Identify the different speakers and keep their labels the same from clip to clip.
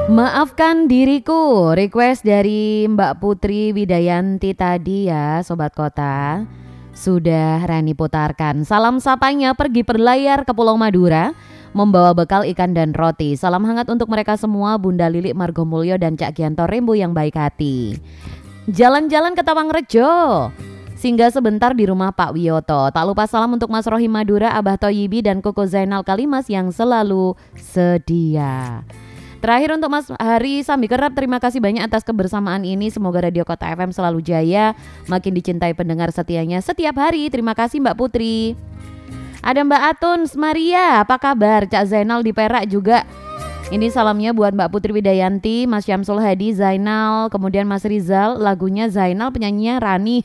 Speaker 1: Maafkan diriku, request dari Mbak Putri Widayanti tadi ya Sobat Kota. Sudah Rani putarkan. Salam sapanya pergi berlayar ke Pulau Madura, membawa bekal ikan dan roti. Salam hangat untuk mereka semua, Bunda Lilik Margomulyo dan Cak Gianto Rembo yang baik hati. Jalan-jalan ke Tawangrejo, singgah sebentar di rumah Pak Wiyoto. Tak lupa salam untuk Mas Rohim Madura, Abah Toyibi dan Koko Zainal Kalimas yang selalu sedia. Terakhir untuk Mas Hari Sambi Kerap, terima kasih banyak atas kebersamaan ini. Semoga Radio Kota FM selalu jaya, makin dicintai pendengar setianya setiap hari. Terima kasih Mbak Putri. Ada Mbak Atuns Maria, apa kabar? Cak Zainal di Perak juga. Ini salamnya buat Mbak Putri Widayanti, Mas Syamsul Hadi, Zainal, kemudian Mas Rizal. Lagunya Zainal, penyanyinya Rani.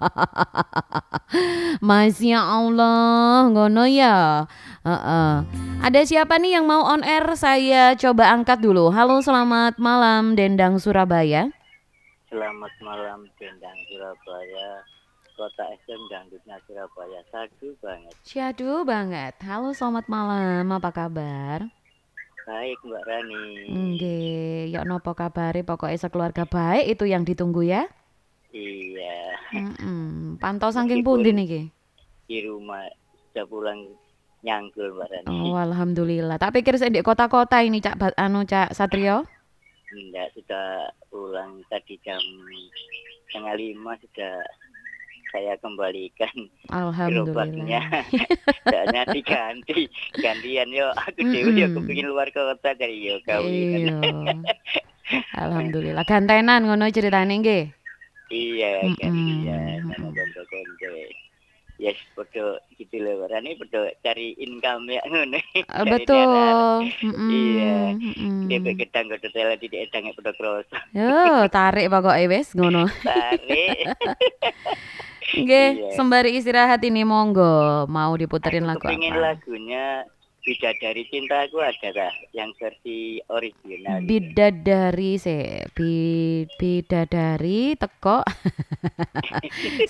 Speaker 1: Masya Allah, ngono ya. Ada siapa nih yang mau on air? Saya coba angkat dulu. Halo, selamat malam Dendang Surabaya.
Speaker 2: Selamat malam Dendang Surabaya. Kota FM Dangdutnya Surabaya. Syadu banget.
Speaker 1: Halo, selamat malam. Apa kabar?
Speaker 2: Baik Mbak Rani.
Speaker 1: Nggih, ya nopo kabare, pokoknya sekeluarga baik itu yang ditunggu ya.
Speaker 2: Iya.
Speaker 1: Pantau saking pundi niki?
Speaker 2: Di rumah sudah pulang nyangkul Mbak Rani.
Speaker 1: Oh, alhamdulillah. Tak pikir saya di kota-kota ini Cak Cak Satrio.
Speaker 2: Enggak, sudah pulang tadi jam 4:30 sudah saya kembalikan gerobaknya. Soalnya gantian yo aku dewe yo kepengin luar kota dari yo kawinan.
Speaker 1: Alhamdulillah gantenan ngono ceritane nggih.
Speaker 2: Iya, gantian sama konco-konco. Yes, podo gitu lho, Rani podo cari income ya ngono.
Speaker 1: Betul.
Speaker 2: Iya. Dek gedang godho tele di edang podo kroso.
Speaker 1: Yo, tarik pokoke wis ngono.
Speaker 2: Tarik.
Speaker 1: Nggih, sembari istirahat ini monggo mau diputerin lagu apa?
Speaker 2: Pengen lagunya Bidadari Cintaku ada kah yang versi original?
Speaker 1: Bidadari Bidadari teko